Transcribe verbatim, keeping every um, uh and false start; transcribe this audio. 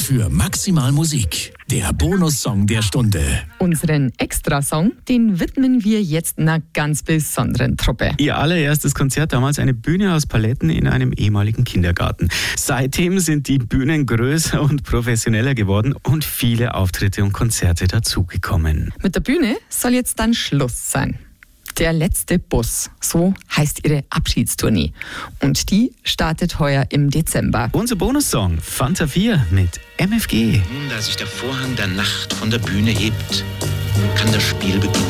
für maximal Musik. Der Bonussong der Stunde. Unseren Extrasong, den widmen wir jetzt einer ganz besonderen Truppe. Ihr allererstes Konzert damals eine Bühne aus Paletten in einem ehemaligen Kindergarten. Seitdem sind die Bühnen größer und professioneller geworden und viele Auftritte und Konzerte dazugekommen. Mit der Bühne soll jetzt dann Schluss sein. Der letzte Bus, so heißt ihre Abschiedstournee. Und die startet heuer im Dezember. Unser Bonussong Fanta vier mit M F G. Nun, da sich der Vorhang der Nacht von der Bühne hebt, kann das Spiel beginnen.